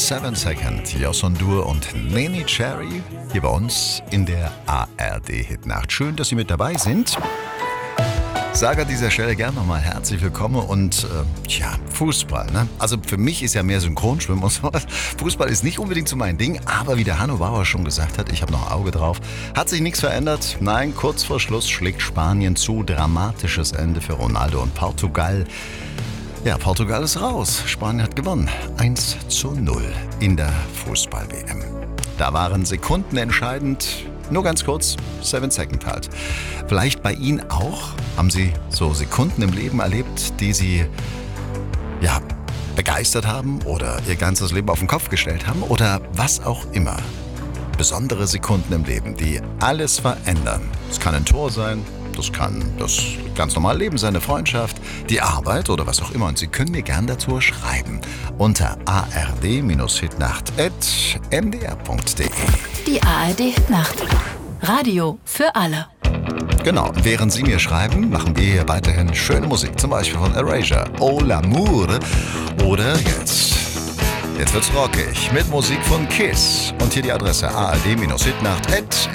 7 Second, Joson Dur und Neneh Cherry hier bei uns in der ARD-Hitnacht. Schön, dass Sie mit dabei sind. Sage an dieser Stelle gerne nochmal herzlich willkommen und Fußball, ne? Also für mich ist ja mehr Synchronschwimmen und sowas. Fußball ist nicht unbedingt so mein Ding, aber wie der Hanno Bauer schon gesagt hat, ich habe noch ein Auge drauf. Hat sich nichts verändert? Nein, kurz vor Schluss schlägt Spanien zu. Dramatisches Ende für Ronaldo und Portugal. Ja, Portugal ist raus. Spanien hat gewonnen. 1:0 in der Fußball-WM. Da waren Sekunden entscheidend. Nur ganz kurz, 7 Second halt. Vielleicht bei Ihnen auch? Haben Sie so Sekunden im Leben erlebt, die Sie begeistert haben oder Ihr ganzes Leben auf den Kopf gestellt haben? Oder was auch immer. Besondere Sekunden im Leben, die alles verändern. Es kann ein Tor sein, das kann das ganz normale Leben sein, eine Freundschaft, die Arbeit oder was auch immer. Und Sie können mir gern dazu schreiben unter ard-hitnacht@mdr.de. Die ARD-Hitnacht. Radio für alle. Genau, während Sie mir schreiben, machen wir hier weiterhin schöne Musik. Zum Beispiel von Erasure, Oh L'Amour. Oder jetzt wird's rockig mit Musik von Kiss. Und hier die Adresse ard-hitnacht@